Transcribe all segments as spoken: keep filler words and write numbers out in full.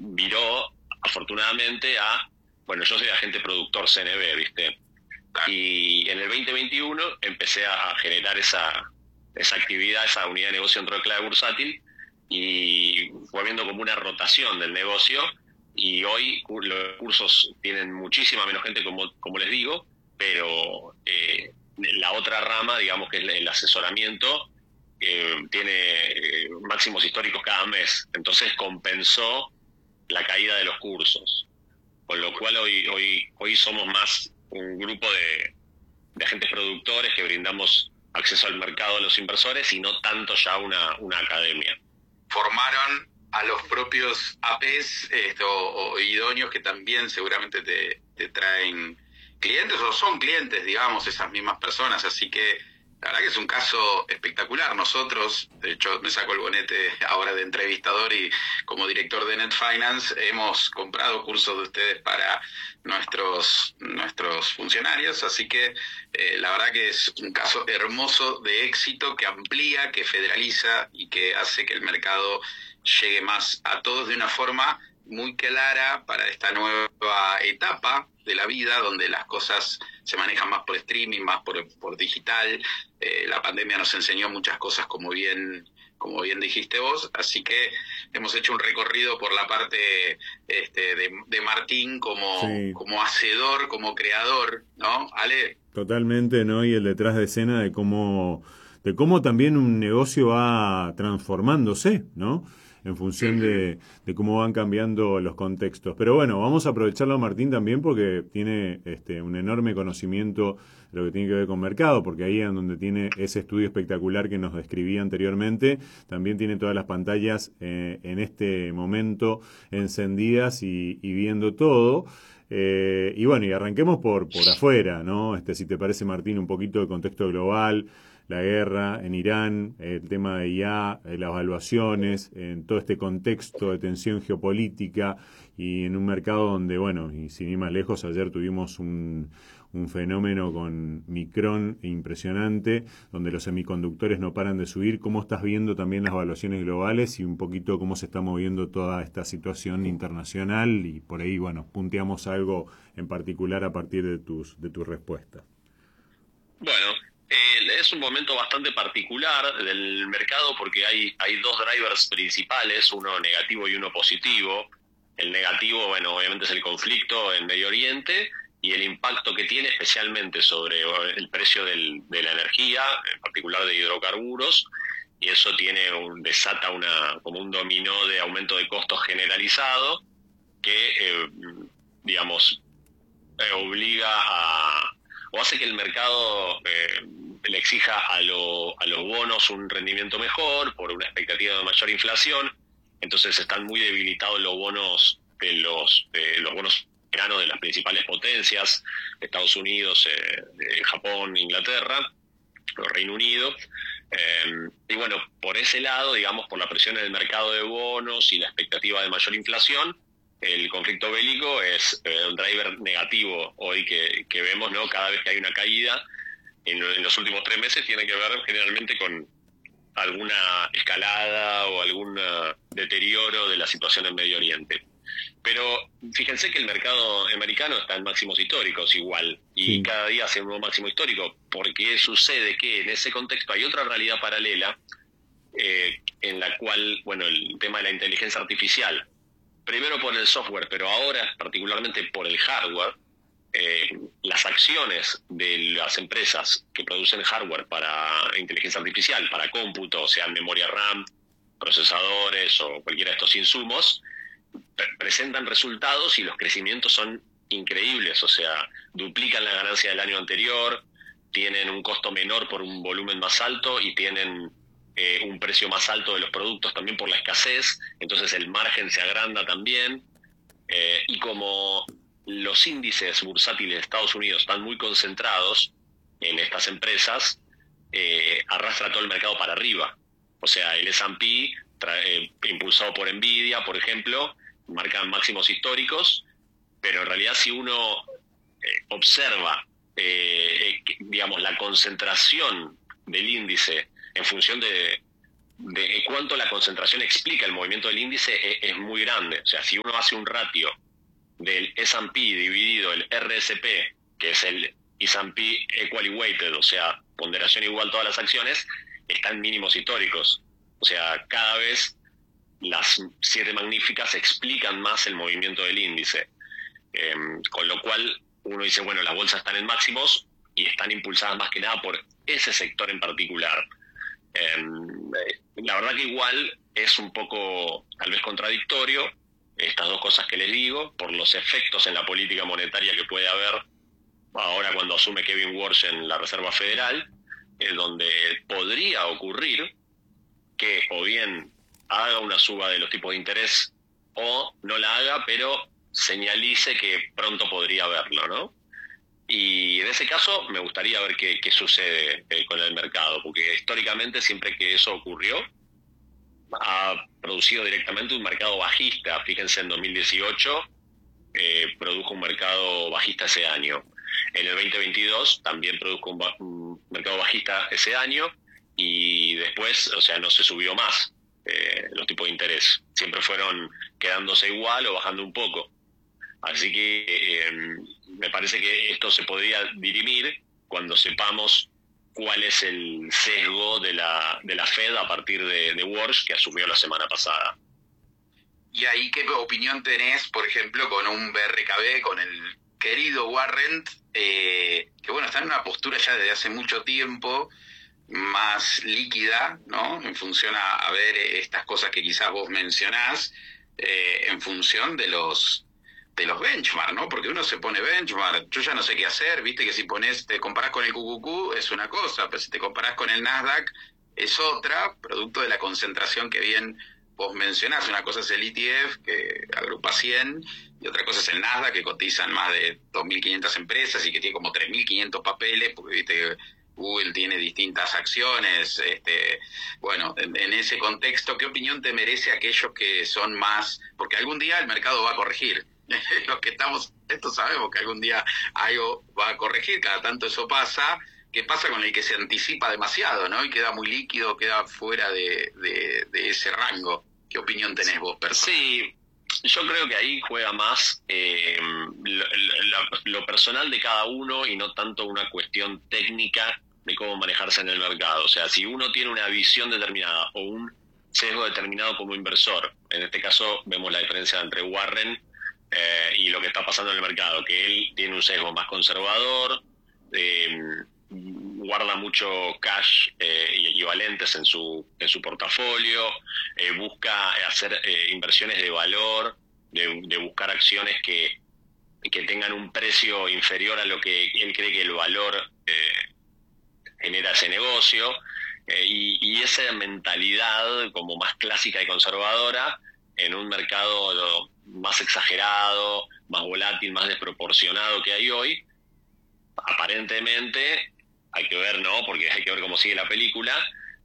viró afortunadamente a, bueno, yo soy agente productor C N B, ¿viste? Y en el veinte veintiuno empecé a generar esa, esa actividad, esa unidad de negocio dentro de clave bursátil, y fue viendo como una rotación del negocio, y hoy los cursos tienen muchísima menos gente, como, como les digo, pero eh, la otra rama, digamos que es el asesoramiento, eh, tiene eh, máximos históricos cada mes, entonces compensó la caída de los cursos, con lo cual hoy, hoy, hoy somos más un grupo de, de agentes productores que brindamos acceso al mercado a los inversores y no tanto ya una, una academia. Formaron a los propios A Pes esto, o idóneos que también seguramente te, te traen clientes o son clientes, digamos, esas mismas personas, así que la verdad que es un caso espectacular. Nosotros, de hecho, me saco el bonete ahora de entrevistador y como director de Net Finance hemos comprado cursos de ustedes para nuestros nuestros funcionarios, así que eh, la verdad que es un caso hermoso de éxito que amplía, que federaliza y que hace que el mercado llegue más a todos de una forma muy clara para esta nueva etapa de la vida, donde las cosas se manejan más por streaming, más por, por digital. Eh, la pandemia nos enseñó muchas cosas, como bien como bien dijiste vos, así que hemos hecho un recorrido por la parte este, de, de Martín como, sí. como hacedor, como creador, ¿no, Ale? Totalmente, ¿no? Y el detrás de escena de cómo, de cómo también un negocio va transformándose, ¿no? En función de, de cómo van cambiando los contextos. Pero bueno, vamos a aprovecharlo a Martín también porque tiene este, un enorme conocimiento de lo que tiene que ver con mercado, porque ahí en donde tiene ese estudio espectacular que nos describía anteriormente, también tiene todas las pantallas eh, en este momento encendidas y, y viendo todo. Eh, y bueno, y arranquemos por, por afuera, ¿no? Este, si te parece, Martín, un poquito de contexto global, la guerra en Irán, el tema de I A, las evaluaciones, en todo este contexto de tensión geopolítica y en un mercado donde, bueno, y sin ir más lejos, ayer tuvimos un, un fenómeno con Micron impresionante, donde los semiconductores no paran de subir. ¿Cómo estás viendo también las evaluaciones globales y un poquito cómo se está moviendo toda esta situación internacional? Y por ahí, bueno, punteamos algo en particular a partir de tus, de tus respuestas. Bueno, Eh, es un momento bastante particular del mercado porque hay, hay dos drivers principales, uno negativo y uno positivo. El negativo, bueno, obviamente es el conflicto en Medio Oriente y el impacto que tiene especialmente sobre el precio del, de la energía, en particular de hidrocarburos, y eso tiene un, desata una como un dominó de aumento de costos generalizado que, eh, digamos, eh, obliga a... o hace que el mercado eh, le exija a, lo, a los bonos un rendimiento mejor por una expectativa de mayor inflación. Entonces están muy debilitados los bonos de los, de los bonos soberanos de las principales potencias, Estados Unidos, eh, de Japón, Inglaterra, o Reino Unido. Eh, y bueno, por ese lado, digamos, por la presión en el mercado de bonos y la expectativa de mayor inflación, el conflicto bélico es eh, un driver negativo hoy que, que vemos, ¿no? Cada vez que hay una caída en, en los últimos tres meses tiene que ver generalmente con alguna escalada o algún deterioro de la situación en Medio Oriente. Pero fíjense que el mercado americano está en máximos históricos igual, y sí, cada día hace un nuevo máximo histórico, porque sucede que en ese contexto hay otra realidad paralela eh, en la cual, bueno, el tema de la inteligencia artificial, primero por el software, pero ahora particularmente por el hardware, eh, las acciones de las empresas que producen hardware para inteligencia artificial, para cómputo, sean memoria RAM, procesadores o cualquiera de estos insumos, pre presentan resultados y los crecimientos son increíbles, o sea, duplican la ganancia del año anterior, tienen un costo menor por un volumen más alto y tienen eh, un precio más alto de los productos también por la escasez, entonces el margen se agranda también, eh, y como los índices bursátiles de Estados Unidos están muy concentrados en estas empresas, eh, arrastra todo el mercado para arriba. O sea, el S and P, eh, impulsado por Nvidia, por ejemplo, marcan máximos históricos, pero en realidad si uno eh, observa, eh, digamos, la concentración del índice en función de, de cuánto la concentración explica el movimiento del índice es, es muy grande. O sea, si uno hace un ratio del S and P dividido el R S P, que es el S and P Equally Weighted, o sea, ponderación igual todas las acciones, están mínimos históricos. O sea, cada vez las siete magníficas explican más el movimiento del índice. Eh, con lo cual uno dice, bueno, las bolsas están en máximos y están impulsadas más que nada por ese sector en particular. Eh, la verdad que igual es un poco tal vez contradictorio estas dos cosas que les digo por los efectos en la política monetaria que puede haber ahora cuando asume Kevin Warsh en la Reserva Federal, eh, donde podría ocurrir que o bien haga una suba de los tipos de interés o no la haga, pero señalice que pronto podría haberlo, ¿no? Y en ese caso me gustaría ver qué, qué sucede eh, con el mercado, porque históricamente siempre que eso ocurrió ha producido directamente un mercado bajista. Fíjense, en dos mil dieciocho eh, produjo un mercado bajista ese año. En el veinte veintidós también produjo un, ba un mercado bajista ese año y después, o sea, no se subió más eh, los tipos de interés. Siempre fueron quedándose igual o bajando un poco. Así que eh, me parece que esto se podría dirimir cuando sepamos cuál es el sesgo de la, de la Fed a partir de, de Warsh, que asumió la semana pasada. ¿Y ahí qué opinión tenés, por ejemplo, con un B R K B, con el querido Warren, eh, que bueno, está en una postura ya desde hace mucho tiempo más líquida, ¿no? En función a, a ver estas cosas que quizás vos mencionás, eh, en función de los de los benchmark, ¿no? Porque uno se pone benchmark, yo ya no sé qué hacer, viste que si pones, te comparás con el Q Q Q es una cosa, pero si te comparás con el Nasdaq es otra, producto de la concentración que bien vos mencionás. Una cosa es el E T F, que agrupa cien, y otra cosa es el Nasdaq, que cotizan más de dos mil quinientas empresas y que tiene como tres mil quinientos papeles, porque viste Google tiene distintas acciones. Este, bueno, en, en ese contexto, ¿qué opinión te merece aquellos que son más? Porque algún día el mercado va a corregir. Los que estamos, esto sabemos que algún día algo va a corregir, cada tanto eso pasa. ¿Qué pasa con el que se anticipa demasiado, ¿no? Y queda muy líquido, queda fuera de, de, de ese rango? ¿Qué opinión tenés vos, personal? Sí, yo creo que ahí juega más eh, lo, lo, lo personal de cada uno y no tanto una cuestión técnica de cómo manejarse en el mercado. O sea, si uno tiene una visión determinada o un sesgo determinado como inversor, en este caso vemos la diferencia entre Warren eh, y lo que está pasando en el mercado, que él tiene un sesgo más conservador, eh, guarda mucho cash eh, y equivalentes en su en su portafolio, eh, busca hacer eh, inversiones de valor, de, de buscar acciones que, que tengan un precio inferior a lo que él cree que el valor eh, genera ese negocio, eh, y, y esa mentalidad como más clásica y conservadora en un mercado más exagerado, más volátil, más desproporcionado que hay hoy, aparentemente, hay que ver, ¿no? Porque hay que ver cómo sigue la película,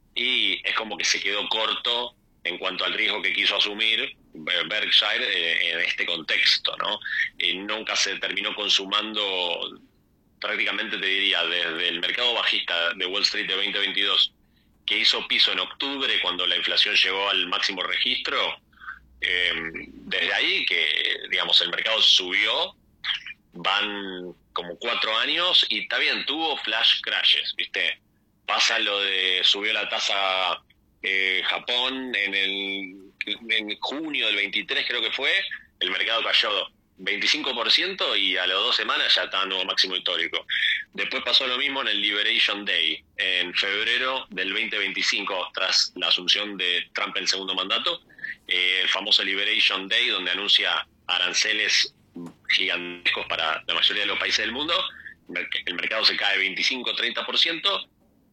y es como que se quedó corto en cuanto al riesgo que quiso asumir Berkshire eh, en este contexto, ¿no? Eh, nunca se terminó consumando, prácticamente te diría, desde el mercado bajista de Wall Street de veinte veintidós, que hizo piso en octubre cuando la inflación llegó al máximo registro, eh, desde ahí que, digamos, el mercado subió, van como cuatro años y está bien, tuvo flash crashes, ¿viste? Pasa lo de, subió la tasa eh, Japón en el en junio del veintitrés creo que fue, el mercado cayó veinticinco por ciento y a las dos semanas ya está a nuevo máximo histórico. Después pasó lo mismo en el Liberation Day, en febrero del veinte veinticinco, tras la asunción de Trump en segundo mandato, eh, el famoso Liberation Day, donde anuncia aranceles gigantescos para la mayoría de los países del mundo. El mercado se cae veinticinco a treinta por ciento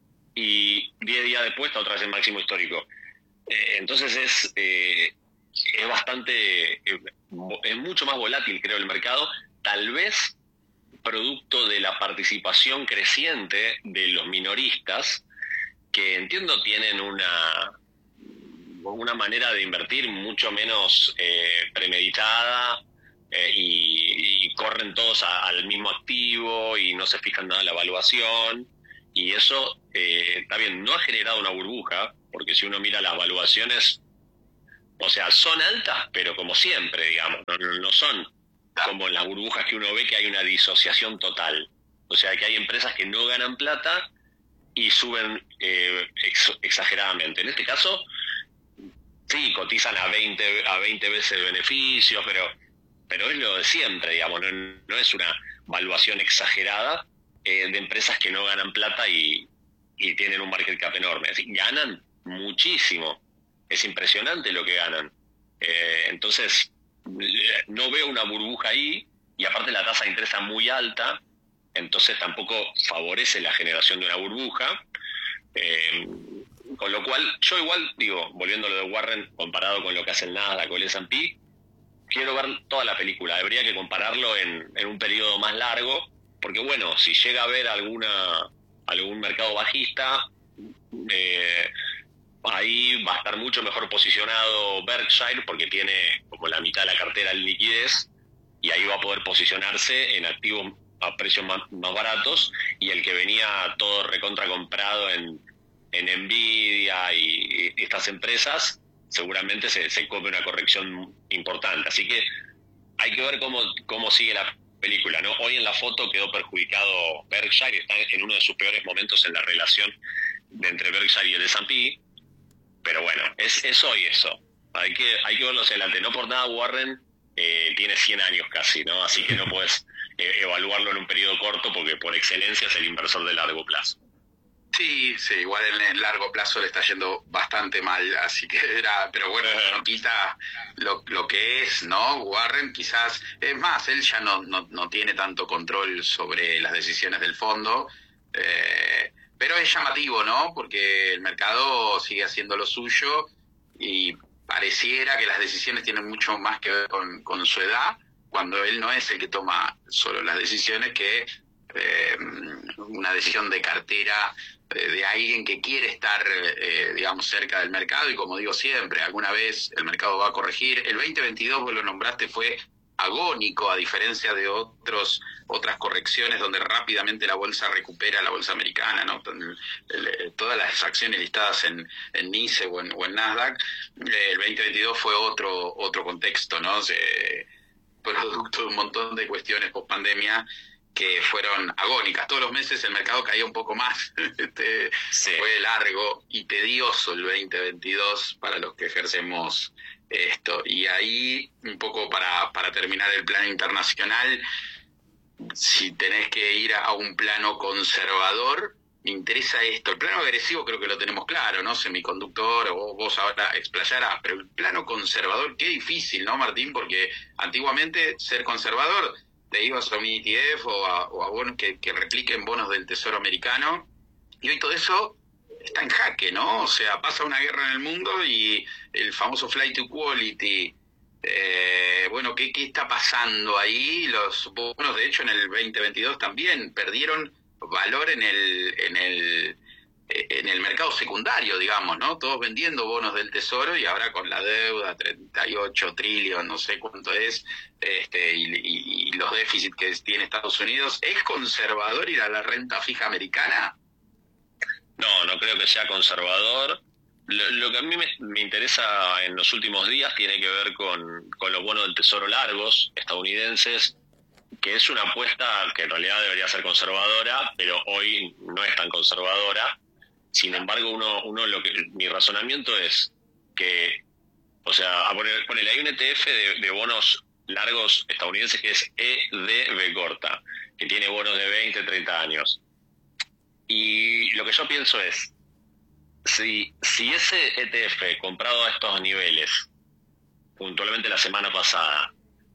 y diez días después está otra vez en máximo histórico. Eh, entonces es, eh, es bastante, eh, es mucho más volátil, creo, el mercado, tal vez producto de la participación creciente de los minoristas, que entiendo tienen una, una manera de invertir mucho menos eh, premeditada, eh, y, y corren todos a, al mismo activo y no se fijan nada en la evaluación, y eso eh, está bien, no ha generado una burbuja, porque si uno mira las valuaciones, o sea, son altas, pero como siempre, digamos, no, no, no son como en las burbujas que uno ve que hay una disociación total. O sea, que hay empresas que no ganan plata y suben eh, ex, exageradamente. En este caso, sí, cotizan a veinte, a veinte veces beneficios, pero, pero es lo de siempre, digamos, no, no es una valuación exagerada eh, de empresas que no ganan plata y, y tienen un market cap enorme. Así, ganan muchísimo, es impresionante lo que ganan. Eh, entonces, no veo una burbuja ahí, y aparte la tasa de interés es muy alta, entonces tampoco favorece la generación de una burbuja. Eh, con lo cual, yo igual, digo, volviendo a lo de Warren, comparado con lo que hace el Nasdaq o el ese and pe, quiero ver toda la película. Habría que compararlo en, en un periodo más largo, porque bueno, si llega a haber alguna algún mercado bajista, eh, ahí va a estar mucho mejor posicionado Berkshire, porque tiene como la mitad de la cartera en liquidez, y ahí va a poder posicionarse en activos a precios más, más baratos, y el que venía todo recontra comprado en, en Nvidia y, y estas empresas, seguramente se, se come una corrección importante. Así que hay que ver cómo, cómo sigue la película, ¿no? Hoy en la foto quedó perjudicado Berkshire, está en uno de sus peores momentos en la relación de entre Berkshire y el ese and pe, pero bueno, es, es hoy eso. Hay que, hay que verlo hacia adelante. No por nada Warren eh, tiene cien años casi, ¿no? Así que no puedes eh, evaluarlo en un periodo corto, porque por excelencia es el inversor de largo plazo. Sí, sí, igual en el largo plazo le está yendo bastante mal, así que era, pero bueno, no quita lo, lo que es, ¿no? Warren quizás, es más, él ya no, no, no tiene tanto control sobre las decisiones del fondo, eh, pero es llamativo, ¿no? Porque el mercado sigue haciendo lo suyo y pareciera que las decisiones tienen mucho más que ver con, con su edad, cuando él no es el que toma solo las decisiones, que eh, una decisión de cartera eh, de alguien que quiere estar, eh, digamos, cerca del mercado. Y como digo siempre, alguna vez el mercado va a corregir. El veinte veintidós, vos lo nombraste, fue agónico, a diferencia de otros otras correcciones donde rápidamente la bolsa recupera, la bolsa americana, ¿no? Todas las acciones listadas en, en NYSE o en, o en Nasdaq, el veinte veintidós fue otro otro contexto, ¿no? Se, producto de un montón de cuestiones post pandemia que fueron agónicas. Todos los meses el mercado caía un poco más. este, sí. Fue largo y tedioso el veinte veintidós para los que ejercemos esto. Y ahí, un poco para, para terminar el plano internacional, si tenés que ir a un plano conservador, me interesa esto. El plano agresivo creo que lo tenemos claro, ¿no? Semiconductor, o vos ahora explayarás, pero el plano conservador, qué difícil, ¿no, Martín? Porque antiguamente ser conservador te ibas a un E T F o a, o a bonos que, que repliquen bonos del Tesoro americano, y hoy todo eso está en jaque, ¿no? O sea, pasa una guerra en el mundo y el famoso flight to quality, eh, bueno, ¿qué, ¿qué está pasando ahí? Los bonos, de hecho, en el veinte veintidós también perdieron valor en el en el en el mercado secundario, digamos, ¿no? Todos vendiendo bonos del Tesoro, y ahora con la deuda, treinta y ocho trillones, no sé cuánto es, este y, y, y los déficits que tiene Estados Unidos. ¿Es conservador ir a la renta fija americana? No, no creo que sea conservador. Lo, lo que a mí me, me interesa en los últimos días tiene que ver con, con los bonos del Tesoro largos estadounidenses, que es una apuesta que en realidad debería ser conservadora, pero hoy no es tan conservadora. Sin embargo, uno, uno lo que mi razonamiento es que, o sea, a poner, ponele, hay un E T F de, de bonos largos estadounidenses que es E D B corta, que tiene bonos de veinte, treinta años. Y lo que yo pienso es, si, si ese E T F comprado a estos niveles, puntualmente la semana pasada,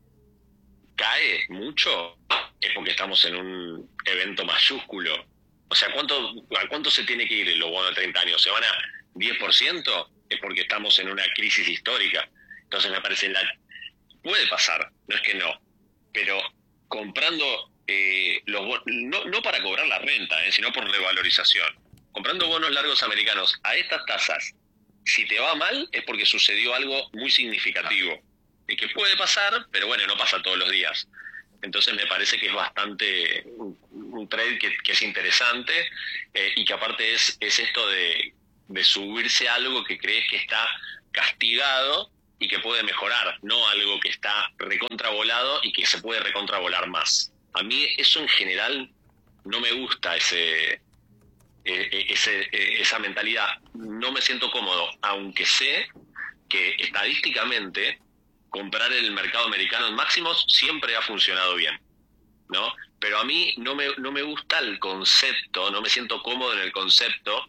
cae mucho, es porque estamos en un evento mayúsculo. O sea, ¿cuánto, ¿a cuánto se tiene que ir los bonos de treinta años? ¿Se van a diez por ciento? Es porque estamos en una crisis histórica. Entonces me parece, la puede pasar, no es que no, pero comprando eh, los bonos, no, no para cobrar la renta, eh, sino por revalorización, comprando bonos largos americanos a estas tasas, si te va mal es porque sucedió algo muy significativo, y que puede pasar, pero bueno, no pasa todos los días. Entonces me parece que es bastante un, un trade que, que es interesante, eh, y que aparte es, es esto de, de subirse a algo que crees que está castigado y que puede mejorar, no algo que está recontravolado y que se puede recontravolar más. A mí eso en general no me gusta, ese, eh, ese eh, esa mentalidad. No me siento cómodo, aunque sé que estadísticamente comprar el mercado americano en máximos siempre ha funcionado bien, ¿no? Pero a mí no me, no me gusta el concepto, no me siento cómodo en el concepto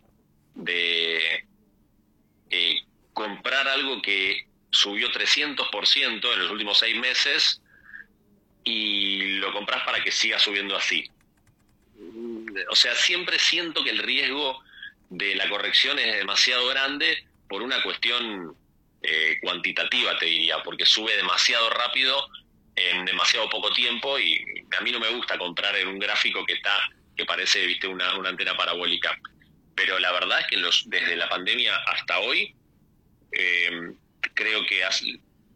de eh, comprar algo que subió trescientos por ciento en los últimos seis meses y lo compras para que siga subiendo así. O sea, siempre siento que el riesgo de la corrección es demasiado grande por una cuestión eh, cuantitativa, te diría, porque sube demasiado rápido en demasiado poco tiempo y a mí no me gusta comprar en un gráfico que está que parece, viste, una, una antena parabólica. Pero la verdad es que los, desde la pandemia hasta hoy, eh, creo que has,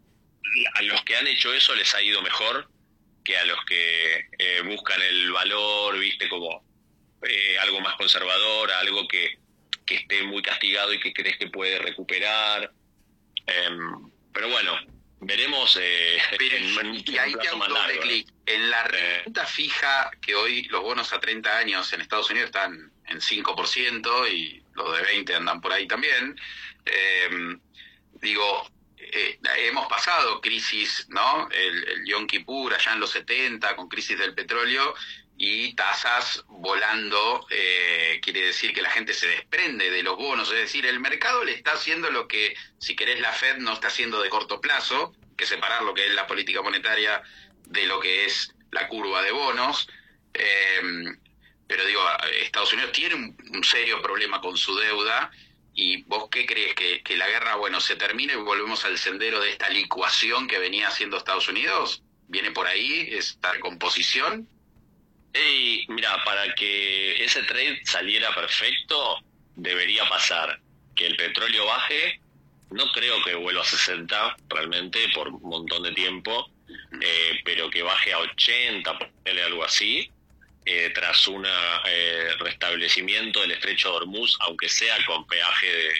a los que han hecho eso les ha ido mejor que a los que eh, buscan el valor, viste, como eh, algo más conservador, algo que, que esté muy castigado y que crees que puede recuperar. Eh, pero bueno, veremos eh, pero, en, en, y ahí te hago un doble clic. En la renta fija, que hoy los bonos a treinta años en Estados Unidos están en cinco por ciento y los de veinte andan por ahí también, eh, digo, eh, hemos pasado crisis, ¿no? El, el Yom Kippur allá en los setenta, con crisis del petróleo y tasas volando, eh, quiere decir que la gente se desprende de los bonos, es decir, el mercado le está haciendo lo que, si querés, la Fed no está haciendo de corto plazo, que separar lo que es la política monetaria de lo que es la curva de bonos. Eh, pero digo, Estados Unidos tiene un, un serio problema con su deuda. ¿Y vos qué crees? ¿Que, que la guerra, bueno, se termine y volvemos al sendero de esta licuación que venía haciendo Estados Unidos? ¿Viene por ahí esta recomposición? Hey, mira, para que ese trade saliera perfecto, debería pasar que el petróleo baje. No creo que vuelva a sesenta realmente por un montón de tiempo, eh, pero que baje a ochenta, ponele algo así, eh, tras un eh, restablecimiento del estrecho de Hormuz, aunque sea con peaje de,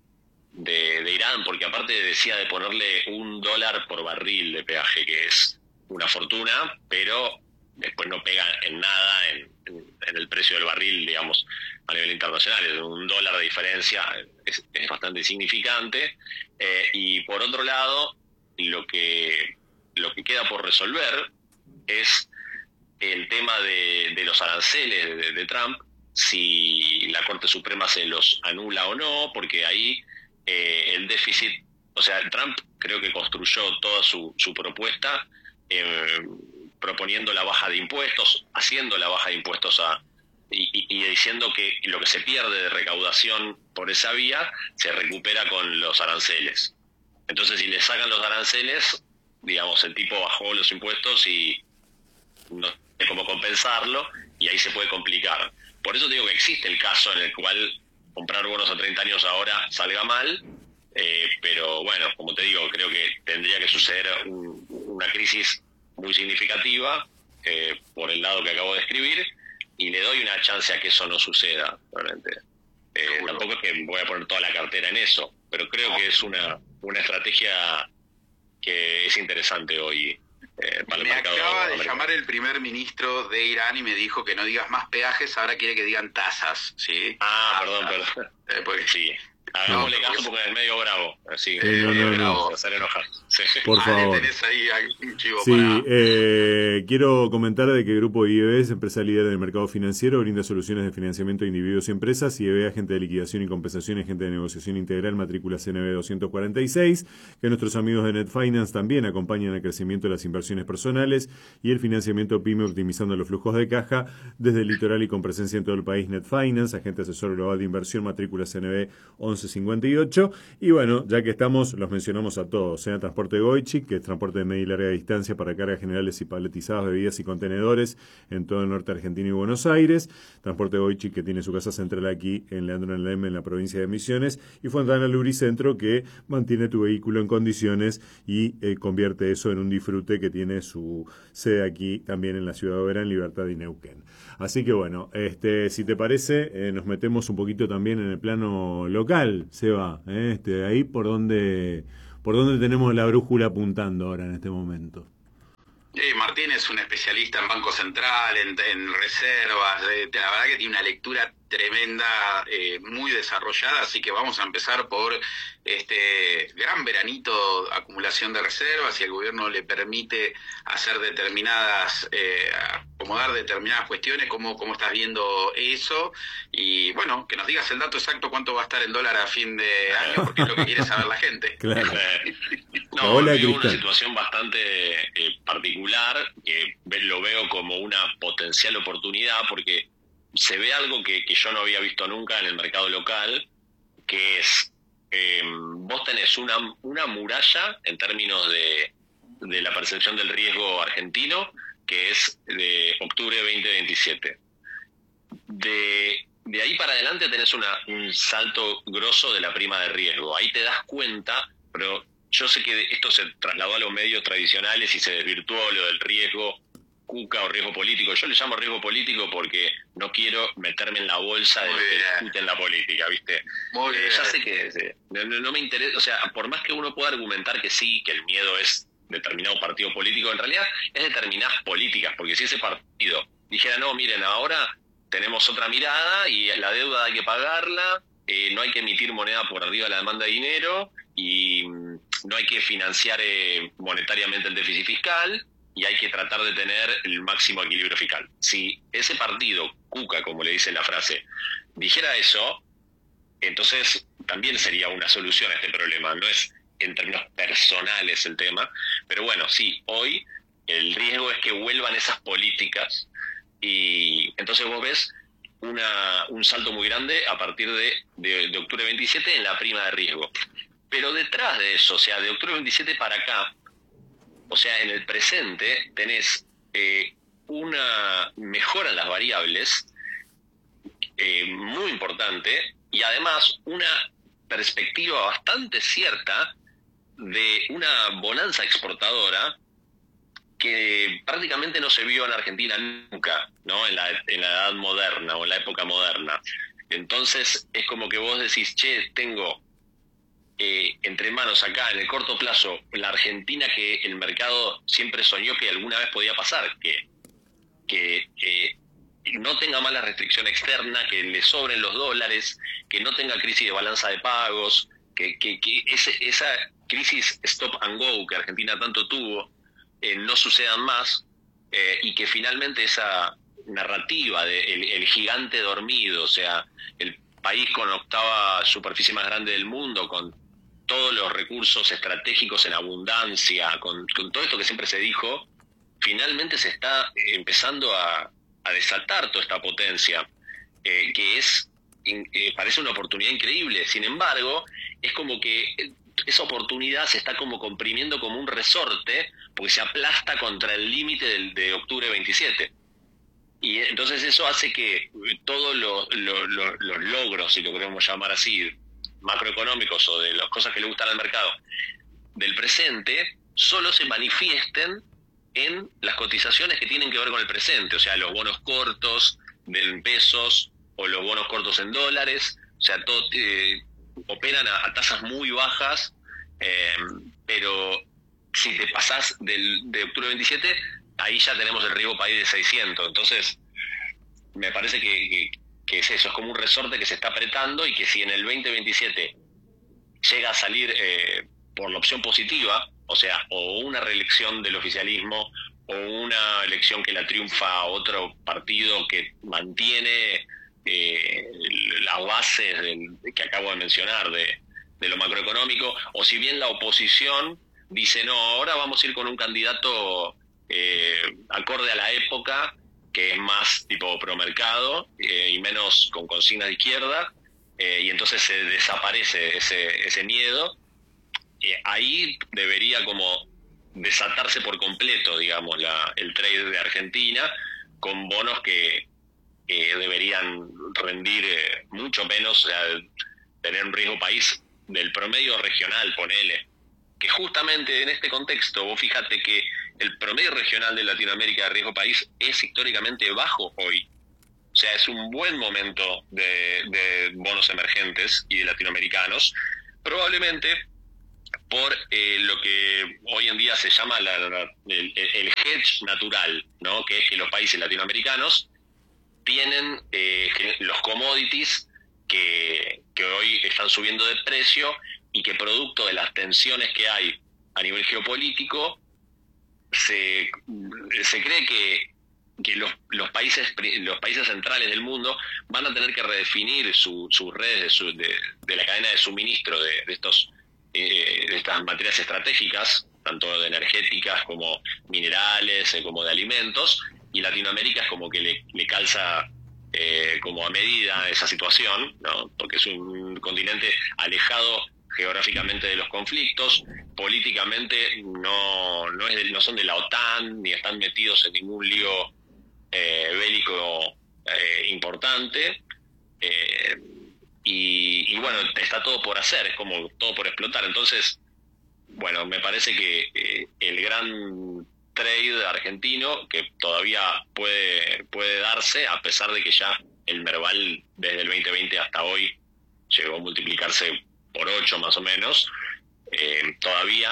de, de Irán, porque aparte decía de ponerle un dólar por barril de peaje, que es una fortuna, pero después no pega en nada en, en, en el precio del barril, digamos, a nivel internacional. Un dólar de diferencia es, es bastante insignificante. Eh, y por otro lado, lo que, lo que queda por resolver es el tema de, de los aranceles de, de Trump, si la Corte Suprema se los anula o no, porque ahí eh, el déficit, o sea, Trump creo que construyó toda su, su propuesta eh, proponiendo la baja de impuestos, haciendo la baja de impuestos a y, y, y diciendo que lo que se pierde de recaudación por esa vía se recupera con los aranceles. Entonces, si le sacan los aranceles, digamos, el tipo bajó los impuestos y no sé cómo compensarlo, y ahí se puede complicar. Por eso digo que existe el caso en el cual comprar bonos a treinta años ahora salga mal, eh, pero bueno, como te digo, creo que tendría que suceder un, una crisis muy significativa eh, por el lado que acabo de describir, y le doy una chance a que eso no suceda, realmente. Eh, tampoco es que voy a poner toda la cartera en eso, pero creo que es una, una estrategia que es interesante hoy eh, para el me mercado. Me acaba de americano. llamar el primer ministro de Irán y me dijo que no digas más peajes, ahora quiere que digan tasas, ¿sí? Ah, perdón, perdón. Eh, pues, sí. Hagámosle caso porque es medio bravo. Así, eh, no, no, no. hacer enojar. Sí. Por ah, favor. tenés ahí un chivo Sí, para... eh, quiero comentar de que el Grupo I E B es empresa líder del mercado financiero, brinda soluciones de financiamiento a individuos y empresas. I E B, agente de liquidación y compensación, agente de negociación integral, matrícula C N B doscientos cuarenta y seis. Que nuestros amigos de Net Finance también acompañan el crecimiento de las inversiones personales y el financiamiento PYME, optimizando los flujos de caja desde el litoral y con presencia en todo el país. Net Finance, agente asesor global de inversión, matrícula C N B once cincuenta y ocho. Y bueno, ya que estamos, los mencionamos a todos. Sea Transporte Goichi, que es transporte de media y larga distancia para cargas generales y paletizadas, bebidas y contenedores en todo el norte argentino y Buenos Aires. Transporte Goichi, que tiene su casa central aquí en Leandro en la M, en la provincia de Misiones. Y Fontana Lubricentro, que mantiene tu vehículo en condiciones y eh, convierte eso en un disfrute, que tiene su sede aquí también en la ciudad de Oberá, en Libertad y Neuquén. Así que bueno, este, si te parece, eh, nos metemos un poquito también en el plano local. central, Seba, ¿eh? este, ahí por donde, por donde tenemos la brújula apuntando ahora en este momento. Eh, Martín es un especialista en Banco Central, en, en reservas, eh, la verdad que tiene una lectura tremenda, eh, muy desarrollada, así que vamos a empezar por este gran veranito de acumulación de reservas, y el gobierno le permite hacer determinadas, eh, acomodar determinadas cuestiones. ¿Cómo, cómo estás viendo eso? Y bueno, que nos digas el dato exacto cuánto va a estar el dólar a fin de año, porque es lo que quiere saber la gente. Claro. No, Hola, veo una Cristian. situación bastante eh, particular, que lo veo como una potencial oportunidad, porque se ve algo que, que yo no había visto nunca en el mercado local, que es, eh, vos tenés una, una muralla en términos de, de la percepción del riesgo argentino, que es de octubre veinte veintisiete. De, de ahí para adelante tenés una, un salto grosso de la prima de riesgo. Ahí te das cuenta, pero yo sé que esto se trasladó a los medios tradicionales y se desvirtuó lo del riesgo cuca o riesgo político. Yo le llamo riesgo político porque no quiero meterme en la bolsa de lo que discute en la política, ¿viste? Muy bien. Eh, ya sé que eh, no, no me interesa, o sea, por más que uno pueda argumentar que sí, que el miedo es determinado partido político, en realidad es determinadas políticas, porque si ese partido dijera, no, miren, ahora tenemos otra mirada y la deuda hay que pagarla, eh, no hay que emitir moneda por arriba de la demanda de dinero y mm, no hay que financiar eh, monetariamente el déficit fiscal, y hay que tratar de tener el máximo equilibrio fiscal. Si ese partido, cuca, como le dice la frase, dijera eso, entonces también sería una solución a este problema. No es en términos personales el tema, pero bueno, sí, hoy el riesgo es que vuelvan esas políticas, y entonces vos ves una, un salto muy grande a partir de, de, de octubre veintisiete en la prima de riesgo. Pero detrás de eso, o sea, de octubre veintisiete para acá, o sea, en el presente tenés eh, una mejora en las variables eh, muy importante, y además una perspectiva bastante cierta de una bonanza exportadora que prácticamente no se vio en Argentina nunca, ¿no? En la, en la edad moderna o en la época moderna. Entonces es como que vos decís, che, tengo Eh, entre manos acá en el corto plazo la Argentina que el mercado siempre soñó que alguna vez podía pasar, que, que eh, no tenga más la restricción externa, que le sobren los dólares, que no tenga crisis de balanza de pagos, que, que, que ese, esa crisis stop and go que Argentina tanto tuvo eh, no sucedan más, eh, y que finalmente esa narrativa de el, el gigante dormido, o sea, el país con octava superficie más grande del mundo, con todos los recursos estratégicos en abundancia, con, con todo esto que siempre se dijo, finalmente se está empezando a, a desatar toda esta potencia, eh, que es eh, parece una oportunidad increíble. Sin embargo, es como que esa oportunidad se está como comprimiendo como un resorte, porque se aplasta contra el límite del, de octubre veintisiete. Y entonces eso hace que todos los, los, los, los logros, si lo queremos llamar así, macroeconómicos o de las cosas que le gustan al mercado del presente, solo se manifiesten en las cotizaciones que tienen que ver con el presente, o sea, los bonos cortos en pesos o los bonos cortos en dólares, o sea, todo, eh, operan a, a tasas muy bajas, eh, pero si te pasás del, de octubre veintisiete, ahí ya tenemos el riesgo país de seiscientos. Entonces, me parece que, que, que es eso, es como un resorte que se está apretando, y que si en el veinte veintisiete llega a salir eh, por la opción positiva, o sea, o una reelección del oficialismo, o una elección que la triunfa otro partido que mantiene eh, las bases del, que acabo de mencionar de, de lo macroeconómico, o si bien la oposición dice, no, ahora vamos a ir con un candidato eh, acorde a la época, que es más tipo promercado eh, y menos con consignas de izquierda, eh, y entonces se desaparece ese, ese miedo. Eh, ahí debería como desatarse por completo, digamos, la, el trade de Argentina, con bonos que eh, deberían rendir eh, mucho menos, o sea, tener un riesgo país del promedio regional, ponele, que justamente en este contexto, vos fíjate que el promedio regional de Latinoamérica de riesgo país es históricamente bajo hoy. O sea, es un buen momento de, de bonos emergentes y de latinoamericanos, probablemente por eh, lo que hoy en día se llama la, la, el, el hedge natural, ¿no? Que es que los países latinoamericanos tienen eh, los commodities que, que hoy están subiendo de precio y que producto de las tensiones que hay a nivel geopolítico se, se cree que, que los, los países los países centrales del mundo van a tener que redefinir su, sus redes de, su, de, de la cadena de suministro de, de estos eh, de estas materias estratégicas, tanto de energéticas como minerales, eh, como de alimentos, y Latinoamérica es como que le, le calza eh, como a medida esa situación, ¿no? Porque es un continente alejado geográficamente de los conflictos, políticamente no no, es de, no son de la OTAN, ni están metidos en ningún lío eh, bélico eh, importante, eh, y, y bueno, está todo por hacer, es como todo por explotar. Entonces, bueno, me parece que eh, el gran trade argentino, que todavía puede puede darse, a pesar de que ya el Merval desde el veinte veinte hasta hoy llegó a multiplicarse por ocho más o menos, eh, todavía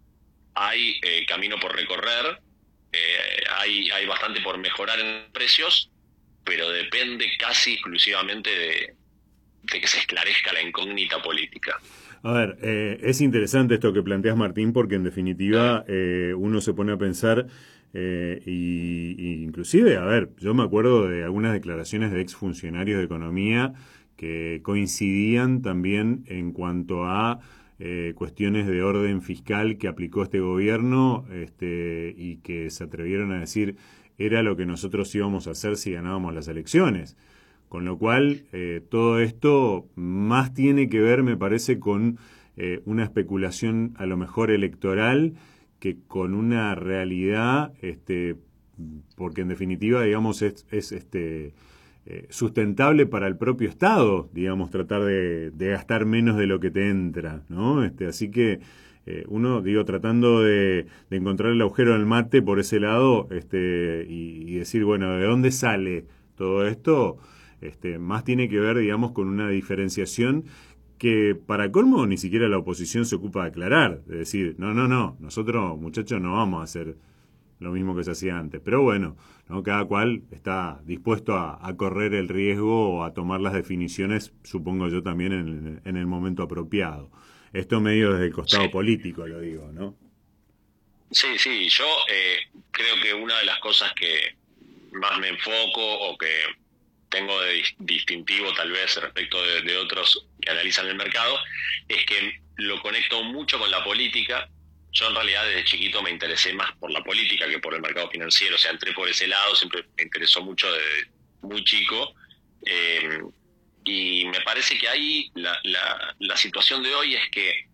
hay eh, camino por recorrer, eh, hay, hay bastante por mejorar en precios, pero depende casi exclusivamente de, de que se esclarezca la incógnita política. A ver, eh, es interesante esto que planteas, Martín, porque en definitiva eh, uno se pone a pensar, eh, y, y inclusive, a ver, yo me acuerdo de algunas declaraciones de exfuncionarios de economía que coincidían también en cuanto a eh, cuestiones de orden fiscal que aplicó este gobierno, este, y que se atrevieron a decir era lo que nosotros íbamos a hacer si ganábamos las elecciones. Con lo cual, eh, todo esto más tiene que ver, me parece, con eh, una especulación a lo mejor electoral que con una realidad, este, porque en definitiva, digamos, es, es este, eh, sustentable para el propio Estado, digamos, tratar de, de gastar menos de lo que te entra, ¿no? Este, así que eh, uno, digo, tratando de, de encontrar el agujero del mate por ese lado, este, y, y decir, bueno, ¿de dónde sale todo esto? Este, más tiene que ver, digamos, con una diferenciación que, para colmo, ni siquiera la oposición se ocupa de aclarar, de decir, no, no, no, nosotros, muchachos, no vamos a hacer lo mismo que se hacía antes. Pero bueno, ¿no? Cada cual está dispuesto a, a correr el riesgo o a tomar las definiciones, supongo yo, también en, en el momento apropiado. Esto medio desde el costado sí. político, lo digo, ¿no? Sí, sí, yo eh, creo que una de las cosas que más me enfoco o que tengo de distintivo tal vez respecto de, de otros que analizan el mercado, es que lo conecto mucho con la política. Yo en realidad desde chiquito me interesé más por la política que por el mercado financiero, o sea, entré por ese lado, siempre me interesó mucho desde muy chico, eh, y me parece que ahí la, la, la situación de hoy es que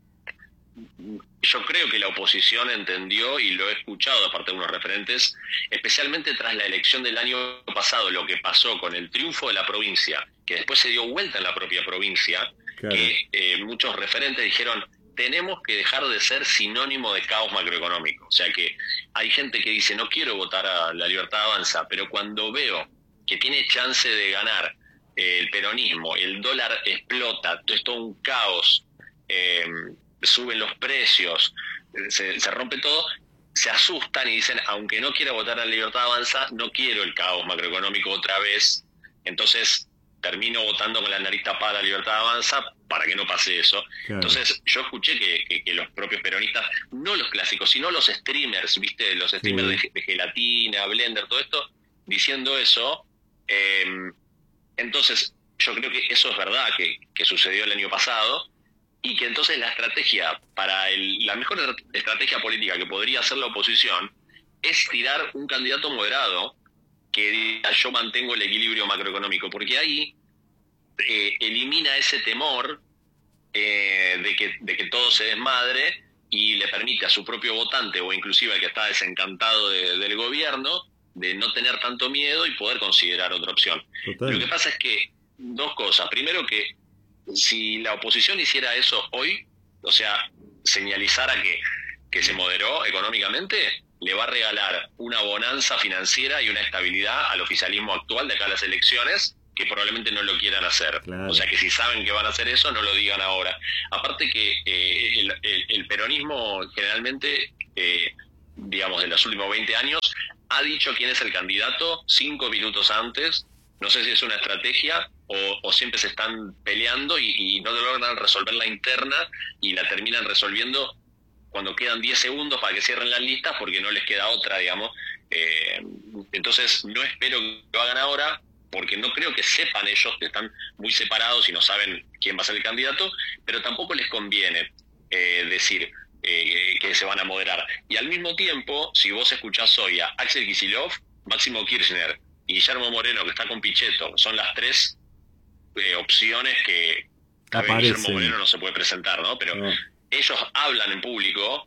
yo creo que la oposición entendió, y lo he escuchado aparte de unos referentes, especialmente tras la elección del año pasado, lo que pasó con el triunfo de la provincia, que después se dio vuelta en la propia provincia, claro. que eh, muchos referentes dijeron, tenemos que dejar de ser sinónimo de caos macroeconómico. O sea que hay gente que dice, no quiero votar a La Libertad Avanza, pero cuando veo que tiene chance de ganar eh, el peronismo, el dólar explota, es todo un caos, eh, suben los precios, se, se rompe todo, se asustan y dicen, aunque no quiera votar a La Libertad Avanza, no quiero el caos macroeconómico otra vez, entonces termino votando con la nariz tapada a La Libertad Avanza para que no pase eso. Claro. Entonces yo escuché que, que, que los propios peronistas, no los clásicos, sino los streamers, ¿viste? Los streamers sí. de, de gelatina, Blender, todo esto, diciendo eso. Eh, entonces yo creo que eso es verdad que, que sucedió el año pasado, y que entonces la estrategia para el, la mejor estrategia política que podría hacer la oposición es tirar un candidato moderado que diga yo mantengo el equilibrio macroeconómico, porque ahí eh, elimina ese temor eh, de, que, de que todo se desmadre y le permite a su propio votante o inclusive al que está desencantado de, del gobierno de no tener tanto miedo y poder considerar otra opción. Total. Lo que pasa es que dos cosas. Primero, que si la oposición hiciera eso hoy, o sea, señalizara que, que se moderó económicamente, le va a regalar una bonanza financiera y una estabilidad al oficialismo actual de acá a las elecciones, que probablemente no lo quieran hacer. Claro. O sea que si saben que van a hacer eso, no lo digan ahora. Aparte que eh, el, el, el peronismo generalmente, eh, digamos, de los últimos veinte años, ha dicho quién es el candidato cinco minutos antes. No sé si es una estrategia o, o siempre se están peleando y, y no logran resolver la interna y la terminan resolviendo cuando quedan diez segundos para que cierren las listas porque no les queda otra, digamos. Eh, entonces no espero que lo hagan ahora porque no creo que sepan ellos, que están muy separados y no saben quién va a ser el candidato, pero tampoco les conviene eh, decir eh, que se van a moderar. Y al mismo tiempo, si vos escuchás hoy a Axel Kicillof, Máximo Kirchner y Guillermo Moreno, que está con Pichetto, son las tres eh, opciones que a Guillermo Moreno no se puede presentar, ¿no? Pero no. Ellos hablan en público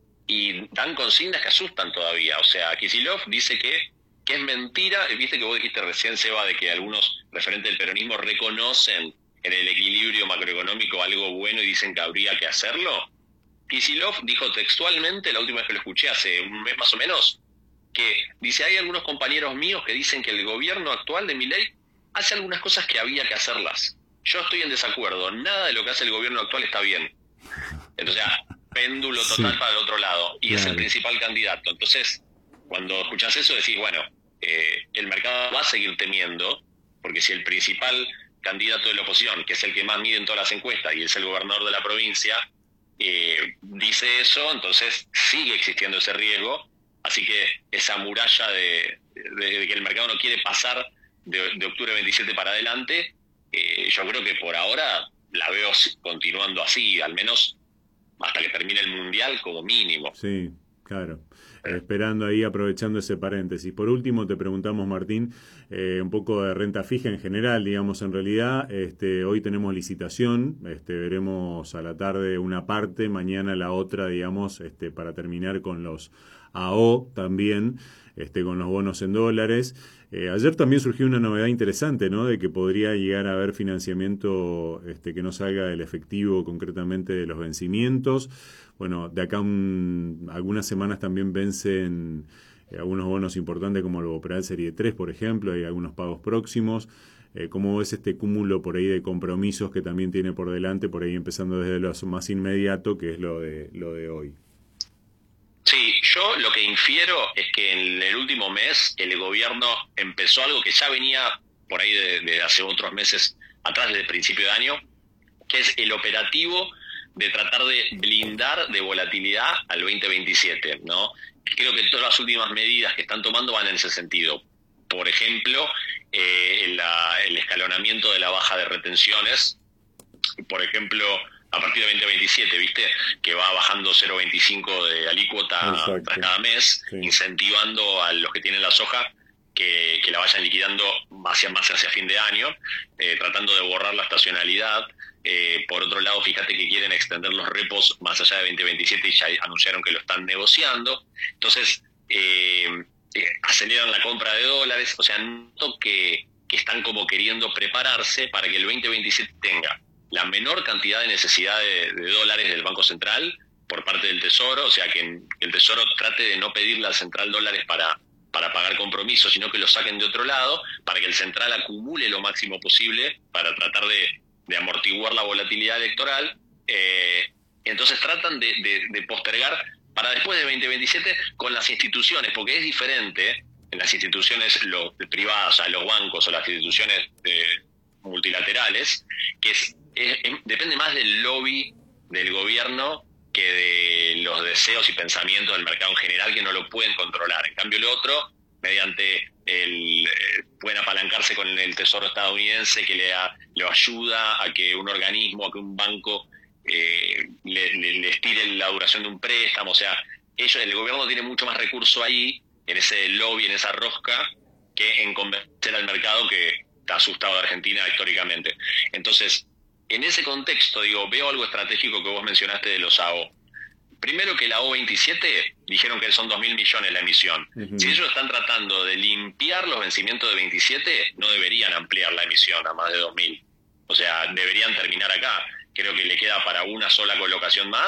y dan consignas que asustan todavía. O sea, Kicillof dice que, que es mentira. Viste que vos dijiste recién, Seba, de que algunos referentes del peronismo reconocen en el equilibrio macroeconómico algo bueno y dicen que habría que hacerlo. Kicillof dijo textualmente, la última vez que lo escuché, hace un mes más o menos, que dice, hay algunos compañeros míos que dicen que el gobierno actual de Milei hace algunas cosas que había que hacerlas. Yo estoy en desacuerdo. Nada de lo que hace el gobierno actual está bien. Entonces, péndulo total sí. Para el otro lado. Y claro. Es el principal candidato. Entonces, cuando escuchás eso, decís, bueno, eh, el mercado va a seguir temiendo, porque si el principal candidato de la oposición, que es el que más mide en todas las encuestas, y es el gobernador de la provincia, eh, dice eso, entonces sigue existiendo ese riesgo. Así que esa muralla de, de, de que el mercado no quiere pasar de, de octubre veintisiete para adelante, eh, yo creo que por ahora la veo continuando así, al menos hasta que termine el Mundial como mínimo. Sí, claro. Eh, esperando ahí, aprovechando ese paréntesis. Por último, te preguntamos, Martín, eh, un poco de renta fija en general, digamos, en realidad, este, hoy tenemos licitación, este, veremos a la tarde una parte, mañana la otra, digamos, este, para terminar con los A O también, este, con los bonos en dólares. Eh, ayer también surgió una novedad interesante, ¿no? De que podría llegar a haber financiamiento este, que no salga del efectivo, concretamente de los vencimientos. Bueno, de acá un, algunas semanas también vencen eh, algunos bonos importantes como el Bopreal Serie tres, por ejemplo, hay algunos pagos próximos. Eh, ¿Cómo ves este cúmulo por ahí de compromisos que también tiene por delante, por ahí empezando desde lo más inmediato, que es lo de, lo de hoy? Sí, yo lo que infiero es que en el último mes el gobierno empezó algo que ya venía por ahí de, de hace otros meses atrás, desde el principio de año, que es el operativo de tratar de blindar de volatilidad al veinte veintisiete, ¿no? Creo que todas las últimas medidas que están tomando van en ese sentido. Por ejemplo, eh, la, el escalonamiento de la baja de retenciones, por ejemplo, a partir de veinte veintisiete, ¿viste? Que va bajando cero coma veinticinco de alícuota tras cada mes, sí. Incentivando a los que tienen la soja que, que la vayan liquidando hacia más hacia fin de año, eh, tratando de borrar la estacionalidad. Eh, por otro lado, fíjate que quieren extender los repos más allá de veinte veintisiete y ya anunciaron que lo están negociando. Entonces, eh, eh, aceleran la compra de dólares. O sea, noto que, que están como queriendo prepararse para que el veinte veintisiete tenga la menor cantidad de necesidad de, de dólares del Banco Central por parte del Tesoro, o sea, que el Tesoro trate de no pedirle al Central dólares para, para pagar compromisos, sino que lo saquen de otro lado, para que el Central acumule lo máximo posible para tratar de, de amortiguar la volatilidad electoral. Eh, entonces tratan de, de, de postergar para después de veinte veintisiete con las instituciones, porque es diferente en las instituciones lo, privadas, o sea, los bancos o las instituciones de, multilaterales, que es Es, es, depende más del lobby del gobierno que de los deseos y pensamientos del mercado en general, que no lo pueden controlar. En cambio, lo otro, mediante el eh, pueden apalancarse con el Tesoro estadounidense, que le, a, le ayuda a que un organismo, a que un banco eh, le, le, le estire la duración de un préstamo. O sea, ellos, el gobierno tiene mucho más recurso ahí, en ese lobby, en esa rosca, que en convencer al mercado que está asustado de Argentina históricamente. Entonces, en ese contexto, digo, veo algo estratégico que vos mencionaste de los A O. Primero, que la O veintisiete dijeron que son dos mil millones la emisión. Uh-huh. Si ellos están tratando de limpiar los vencimientos de veintisiete, no deberían ampliar la emisión a más de dos mil. O sea, deberían terminar acá. Creo que le queda para una sola colocación más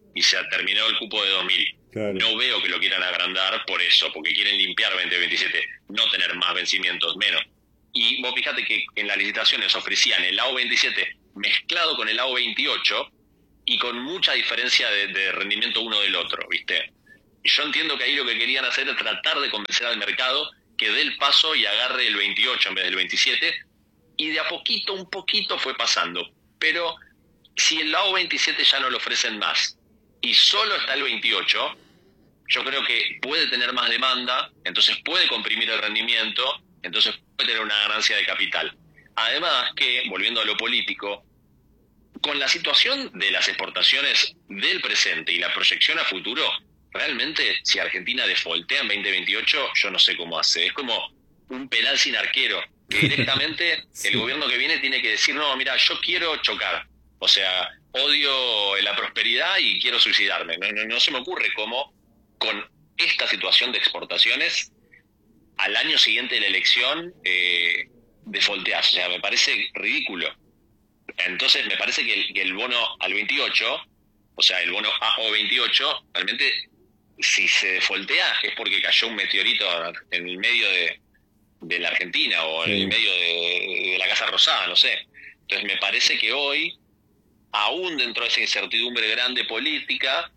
y se terminó el cupo de dos mil. Claro. No veo que lo quieran agrandar por eso, porque quieren limpiar veinte veintisiete, no tener más vencimientos, menos. Y vos fíjate que en las licitaciones ofrecían el A O veintisiete mezclado con el A O veintiocho y con mucha diferencia de, de rendimiento uno del otro, ¿viste? Y yo entiendo que ahí lo que querían hacer es tratar de convencer al mercado que dé el paso y agarre el veintiocho en vez del veintisiete, y de a poquito, un poquito fue pasando. Pero si el A O veintisiete ya no lo ofrecen más y solo está el veintiocho, yo creo que puede tener más demanda, entonces puede comprimir el rendimiento, entonces puede tener una ganancia de capital. Además que, volviendo a lo político, con la situación de las exportaciones del presente y la proyección a futuro, realmente si Argentina defaultea en veinte veintiocho, yo no sé cómo hace. Es como un penal sin arquero, que directamente sí. El gobierno que viene tiene que decir, no, mira, yo quiero chocar. O sea, odio la prosperidad y quiero suicidarme. No, no, no se me ocurre cómo, con esta situación de exportaciones, al año siguiente de la elección, eh, defaulteás. O sea, me parece ridículo. Entonces, me parece que el, que el bono al veintiocho, o sea, el bono A O veintiocho, realmente, si se defaultea es porque cayó un meteorito en el medio de, de la Argentina o sí. En el medio de, de la Casa Rosada, no sé. Entonces, me parece que hoy, aún dentro de esa incertidumbre grande política,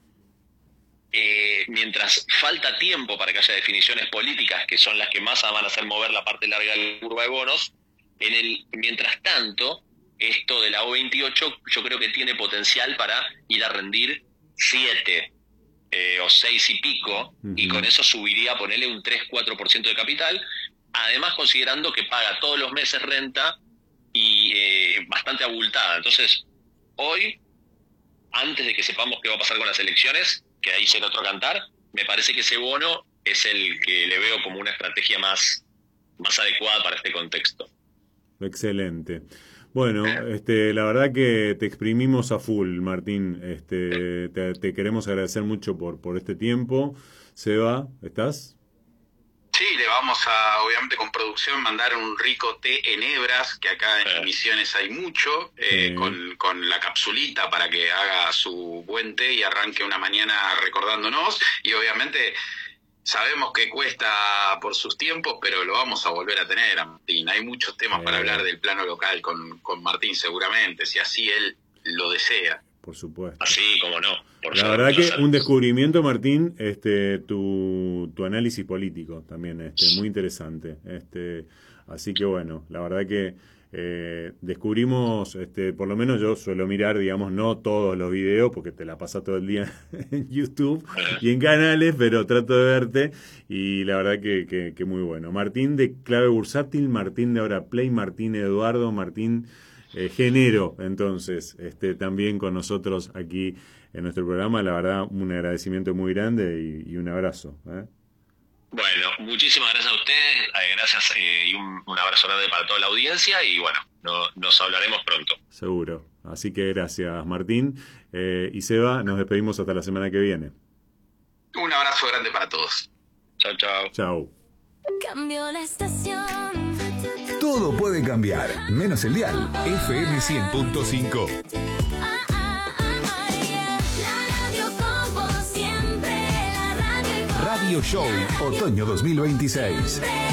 eh, mientras falta tiempo para que haya definiciones políticas, que son las que más van a hacer mover la parte larga de la curva de bonos, en el mientras tanto, esto de la O veintiocho yo creo que tiene potencial para ir a rendir siete eh, o seis y pico, uh-huh. Y con eso subiría a ponerle un tres cuatro por ciento de capital, además considerando que paga todos los meses renta y eh, bastante abultada. Entonces, hoy, antes de que sepamos qué va a pasar con las elecciones, que ahí será otro cantar, me parece que ese bono es el que le veo como una estrategia más, más adecuada para este contexto. Excelente. Bueno, este, la verdad que te exprimimos a full, Martín. Este, te, te queremos agradecer mucho por, por este tiempo. Seba, ¿estás? Sí, le vamos a, obviamente con producción, mandar un rico té en hebras, que acá en Misiones hay mucho, eh, sí. con, con la capsulita para que haga su buen té y arranque una mañana recordándonos. Y obviamente sabemos que cuesta por sus tiempos, pero lo vamos a volver a tener a Martín. Hay muchos temas eh. para hablar del plano local con, con Martín seguramente, si así él lo desea. Por supuesto. Así, como no. Por la verdad que un descubrimiento, Martín, este, tu, tu análisis político también, este, muy interesante. Este, así que bueno, la verdad que eh, descubrimos, este, por lo menos yo suelo mirar, digamos, no todos los videos, porque te la pasas todo el día en YouTube y en canales, pero trato de verte y la verdad que, que, que muy bueno. Martín de Clave Bursátil, Martín de Ahora Play, Martín Eduardo, Martín Eh, Genero, entonces, este, también con nosotros aquí en nuestro programa. La verdad, un agradecimiento muy grande y, y un abrazo. ¿eh? Bueno, muchísimas gracias a ustedes, eh, gracias eh, y un, un abrazo grande para toda la audiencia y bueno, no, nos hablaremos pronto. Seguro. Así que gracias, Martín. Eh, y Seba, nos despedimos hasta la semana que viene. Un abrazo grande para todos. Chao, chao. Chao. Cambió la estación. Todo puede cambiar, menos el dial. F M cien punto cinco. Ah, ah, ah, yeah. La radio como siempre, la radio. Radio Show, otoño dos mil veintiséis.